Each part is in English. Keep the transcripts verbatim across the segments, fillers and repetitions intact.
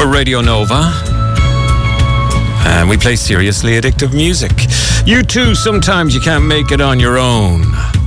We're Radio Nova, and we play seriously addictive music. You too, sometimes you can't make it on your own.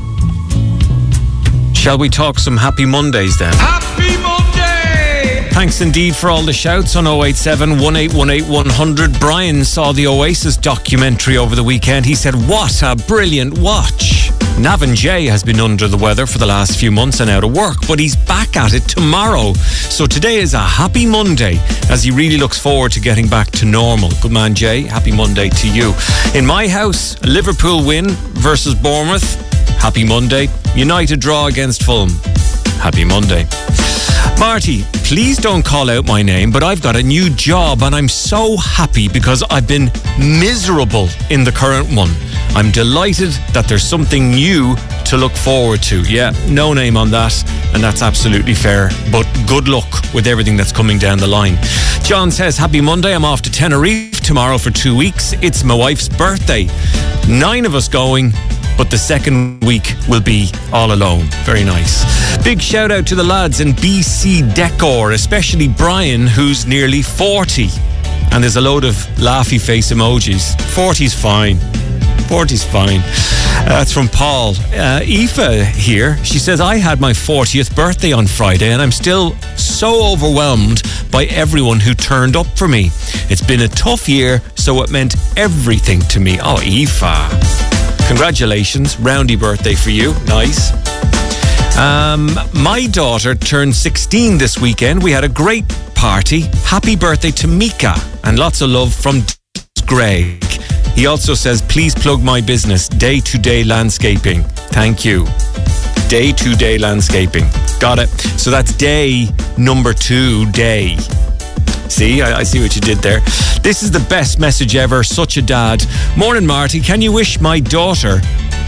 Shall we talk some Happy Mondays then? Happy Monday! Thanks indeed for all the shouts on oh eight seven, one eight one eight, one hundred. Brian saw the Oasis documentary over the weekend. He said, what a brilliant watch. Navin J has been under the weather for the last few months and out of work, but he's back at it tomorrow. So today is a happy Monday as he really looks forward to getting back to normal. Good man, Jay. Happy Monday to you. In my house, Liverpool win versus Bournemouth. Happy Monday. United draw against Fulham. Happy Monday. Marty, please don't call out my name, but I've got a new job and I'm so happy because I've been miserable in the current one. I'm delighted that there's something new to look forward to. Yeah, no name on that, and that's absolutely fair, but good luck with everything that's coming down the line. John says, happy Monday. I'm off to Tenerife tomorrow for two weeks. It's my wife's birthday. Nine of us going, but the second week will be all alone. Very nice. Big shout out to the lads in B C Decor, especially Brian, who's nearly forty. And there's a load of laughy face emojis. forty's fine. forty's fine. Uh, that's from Paul. Uh, Aoife here, she says, I had my fortieth birthday on Friday and I'm still so overwhelmed by everyone who turned up for me. It's been a tough year, so it meant everything to me. Oh, Aoife. Congratulations. Roundy birthday for you. Nice. Um, my daughter turned sixteen this weekend. We had a great party. Happy birthday to Mika and lots of love from Greg. He also says, please plug my business, Day to Day Landscaping. Thank you. Day to Day Landscaping. Got it. So that's day number two, day. See, I, I see what you did there. This is the best message ever. Such a dad. Morning, Marty. Can you wish my daughter,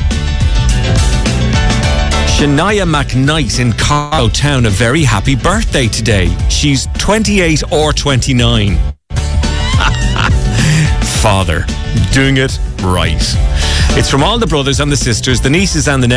Shania McKnight in Carlow Town, a very happy birthday today? She's twenty-eight or twenty-nine. Father, doing it right. It's from all the brothers and the sisters, the nieces and the nephews.